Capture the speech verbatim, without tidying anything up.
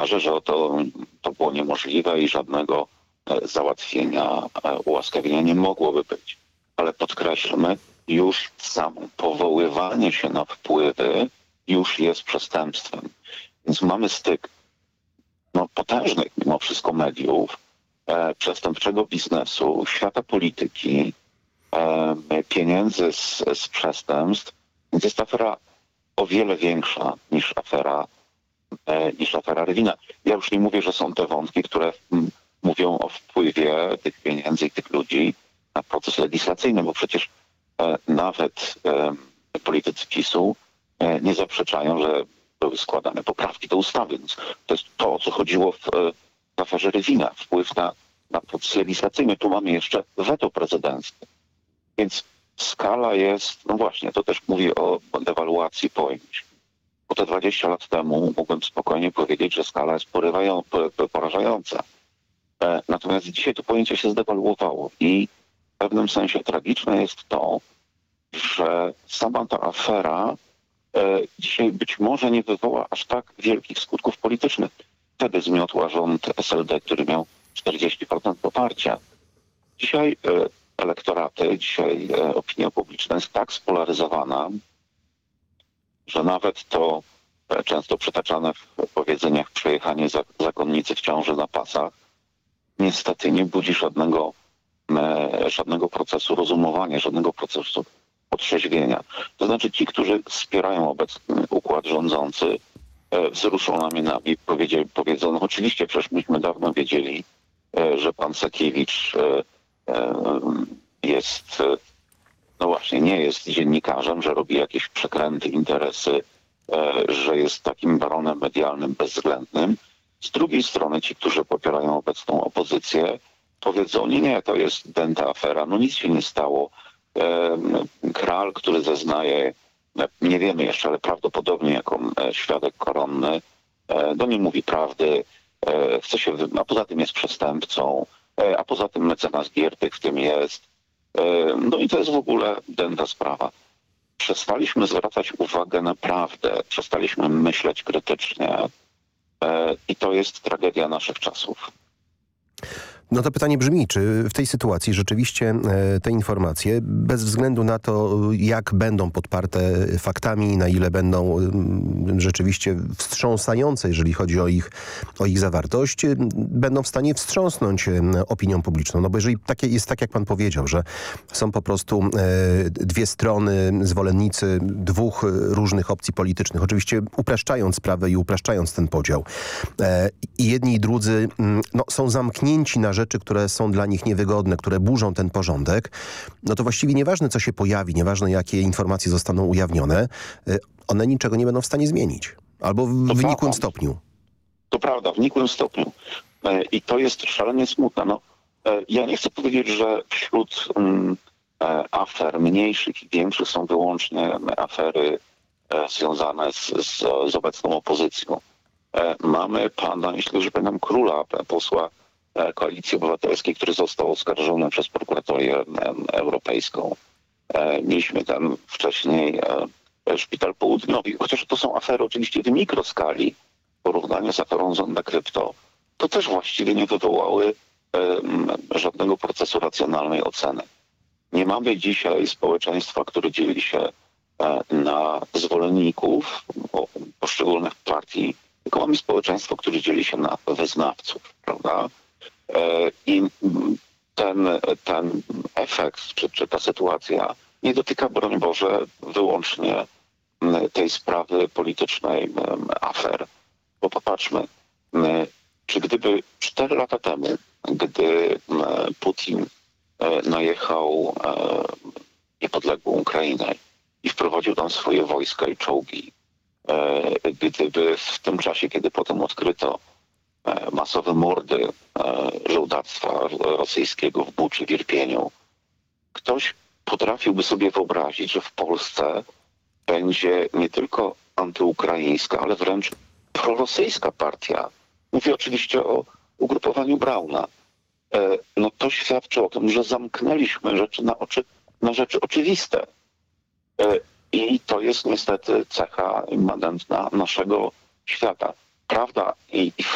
okaże, że to, to było niemożliwe i żadnego e, załatwienia, e, ułaskawienia nie mogłoby być. Ale podkreślmy, już samo powoływanie się na wpływy już jest przestępstwem. Więc mamy styk no, potężnych mimo wszystko mediów, e, przestępczego biznesu, świata polityki, e, pieniędzy z, z przestępstw. Więc jest afera o wiele większa niż afera, e, niż afera Rywina. Ja już nie mówię, że są te wątki, które m, mówią o wpływie tych pieniędzy i tych ludzi na proces legislacyjny, bo przecież e, nawet e, politycy PiSu e, nie zaprzeczają, że były składane poprawki do ustawy. Więc to jest to, o co chodziło w, w aferze Rywina. Wpływ na, na proces legislacyjny. Tu mamy jeszcze weto prezydenckie. Więc skala jest, no właśnie, to też mówi o dewaluacji pojęć. Bo te dwadzieścia lat temu mógłbym spokojnie powiedzieć, że skala jest porywają, porażająca. E, natomiast dzisiaj to pojęcie się zdewaluowało i w pewnym sensie tragiczne jest to, że sama ta afera e, dzisiaj być może nie wywoła aż tak wielkich skutków politycznych. Wtedy zmiotła rząd S L D, który miał czterdzieści procent poparcia. Dzisiaj e, elektoraty, dzisiaj e, opinia publiczna jest tak spolaryzowana, że nawet to e, często przytaczane w powiedzeniach przejechanie za, zakonnicy w ciąży na pasach niestety nie budzi żadnego, e, żadnego procesu rozumowania, żadnego procesu otrzeźwienia. To znaczy ci, którzy wspierają obecny układ rządzący, e, wzruszą ramionami, powiedzieli, powiedzą, no oczywiście przecież myśmy dawno wiedzieli, e, że pan Sakiewicz e, jest, no właśnie, nie jest dziennikarzem, że robi jakieś przekręty, interesy, że jest takim baronem medialnym bezwzględnym. Z drugiej strony ci, którzy popierają obecną opozycję, powiedzą, nie, nie, to jest dęta afera, no nic się nie stało. Kral, który zeznaje, nie wiemy jeszcze, ale prawdopodobnie jako świadek koronny, no nie mówi prawdy, chce się, a poza tym jest przestępcą, a poza tym mecenas Giertych w tym jest. No i to jest w ogóle dęta sprawa. Przestaliśmy zwracać uwagę na prawdę, przestaliśmy myśleć krytycznie i to jest tragedia naszych czasów. No to pytanie brzmi, czy w tej sytuacji rzeczywiście te informacje, bez względu na to, jak będą podparte faktami, na ile będą rzeczywiście wstrząsające, jeżeli chodzi o ich, o ich zawartość, będą w stanie wstrząsnąć opinią publiczną. No bo jeżeli takie jest tak, jak pan powiedział, że są po prostu dwie strony, zwolennicy dwóch różnych opcji politycznych, oczywiście upraszczając sprawę i upraszczając ten podział. I jedni i drudzy no, są zamknięci na rzeczy, które są dla nich niewygodne, które burzą ten porządek, no to właściwie nieważne, co się pojawi, nieważne, jakie informacje zostaną ujawnione, one niczego nie będą w stanie zmienić. Albo w to wynikłym prawda. stopniu. To prawda, w nikłym stopniu. I to jest szalenie smutne. No, ja nie chcę powiedzieć, że wśród um, afer mniejszych i większych są wyłącznie afery związane z, z, z obecną opozycją. Mamy pana, jeśli dobrze pamiętam, króla, posła Koalicji Obywatelskiej, który został oskarżony przez prokuratorię europejską. Mieliśmy tam wcześniej Szpital Południowy. Chociaż to są afery oczywiście w mikroskali w porównaniu z aferą Zonda Krypto, to też właściwie nie wywołały żadnego procesu racjonalnej oceny. Nie mamy dzisiaj społeczeństwa, które dzieli się na zwolenników poszczególnych partii, tylko mamy społeczeństwo, które dzieli się na wyznawców, prawda? I ten, ten efekt, czy, czy ta sytuacja nie dotyka, broń Boże, wyłącznie tej sprawy politycznej, afer. Bo popatrzmy, czy gdyby cztery lata temu, gdy Putin najechał niepodległą Ukrainę i wprowadził tam swoje wojska i czołgi, gdyby w tym czasie, kiedy potem odkryto masowe mordy żołdactwa rosyjskiego w Buczy, w Irpieniu, ktoś potrafiłby sobie wyobrazić, że w Polsce będzie nie tylko antyukraińska, ale wręcz prorosyjska partia. Mówię oczywiście o ugrupowaniu Brauna. No to świadczy o tym, że zamknęliśmy rzeczy na oczy, na rzeczy oczywiste. I to jest niestety cecha immanentna naszego świata. Prawda i, i